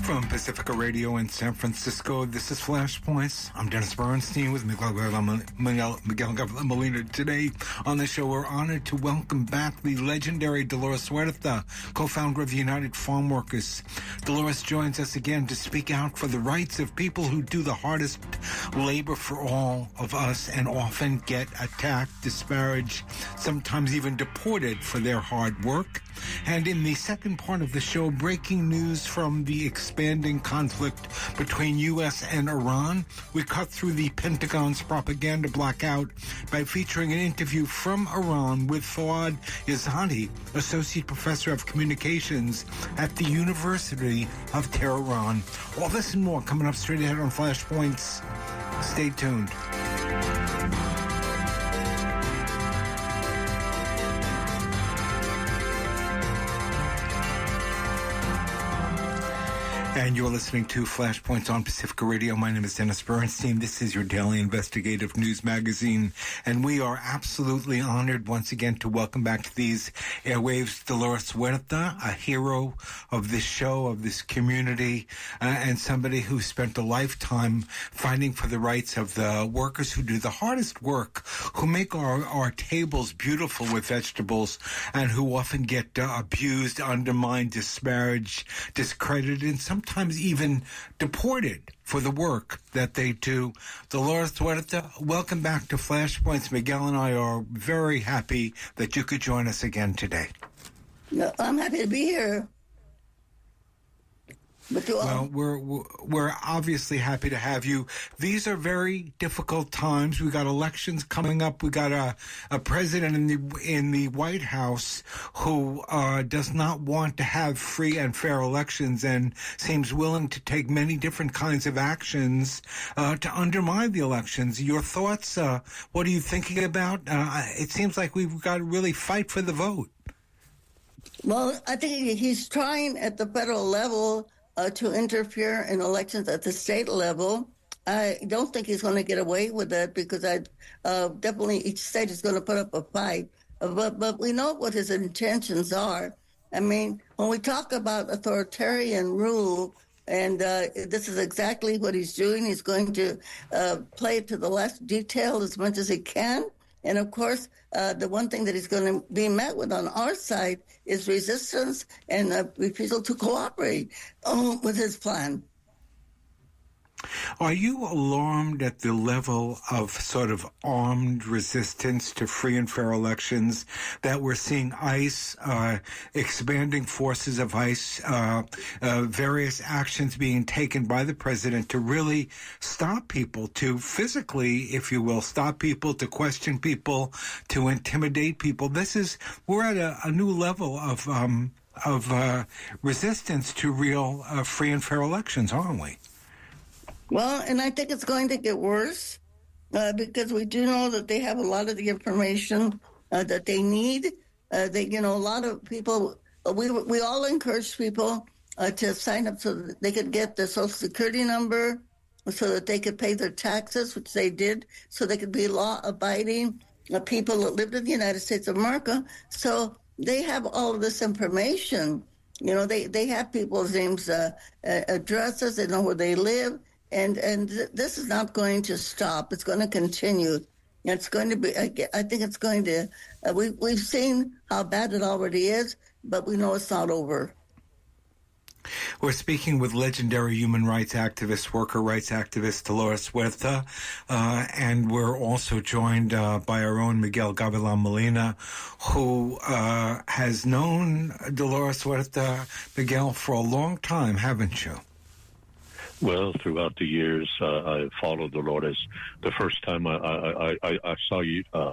From Pacifica Radio in San Francisco, this is Flashpoints. I'm Dennis Bernstein with Miguel Molina. Today on the show, we're honored to welcome back the legendary Dolores Huerta, co-founder of the United Farm Workers. Dolores joins us again to speak out for the rights of people who do the hardest labor for all of us and often get attacked, disparaged, sometimes even deported for their hard work. And in the second part of the show, breaking news from the expanding conflict between U.S. and Iran. We cut through the Pentagon's propaganda blackout by featuring an interview from Iran with Fouad Izzati, Associate Professor of Communications at the University of Tehran. All this and more coming up straight ahead on Flashpoints. Stay tuned. And you're listening to Flashpoints on Pacifica Radio. My name is Dennis Bernstein. This is your daily investigative news magazine. And we are absolutely honored once again to welcome back to these airwaves Dolores Huerta, a hero of this show, of this community, and somebody who spent a lifetime fighting for the rights of the workers who do the hardest work, who make our tables beautiful with vegetables, and who often get abused, undermined, disparaged, discredited, and sometimes even deported for the work that they do. Dolores Huerta, welcome back to Flashpoints. Miguel and I are very happy that you could join us again today. No, I'm happy to be here. Well, we're obviously happy to have you. These are very difficult times. We got elections coming up. We got a president in the White House who does not want to have free and fair elections and seems willing to take many different kinds of actions to undermine the elections. Your thoughts? What are you thinking about? It seems like we've got to really fight for the vote. Well, I think he's trying at the federal level to interfere in elections at the state level. I don't think he's going to get away with that because definitely each state is going to put up a fight. But we know what his intentions are. I mean, when we talk about authoritarian rule, and this is exactly what he's doing, he's going to play it to the last detail as much as he can. And, of course, the one thing that he's going to be met with on our side is resistance and refusal to cooperate with his plan. Are you alarmed at the level of sort of armed resistance to free and fair elections that we're seeing ICE, expanding forces of ICE, various actions being taken by the president to really stop people, to physically, if you will, stop people, to question people, to intimidate people? We're at a new level of resistance to real free and fair elections, aren't we? Well, and I think it's going to get worse because we do know that they have a lot of the information that they need. A lot of people, we all encourage people to sign up so that they could get their Social Security number, so that they could pay their taxes, which they did, so they could be law-abiding people that lived in the United States of America. So they have all of this information. You know, they have people's names, addresses, they know where they live. And this is not going to stop. It's going to continue. It's going to be, I think it's going to, we've seen how bad it already is, but we know it's not over. We're speaking with legendary human rights activist, worker rights activist Dolores Huerta, and we're also joined by our own Miguel Gavilan Molina, who has known Dolores Huerta, Miguel, for a long time, haven't you? Well, throughout the years, I followed Dolores. The first time I saw you